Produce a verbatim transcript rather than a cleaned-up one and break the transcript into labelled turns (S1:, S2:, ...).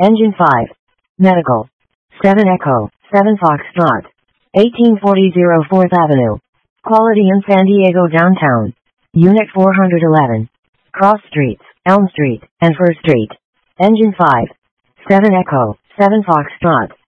S1: Engine five. Medical. seven Echo, seven Foxtrot. eighteen forty fourth Avenue. Quality in San Diego Downtown. Unit four hundred eleven. Cross Streets, Elm Street, and First Street. Engine five. seven Echo, seven Foxtrot.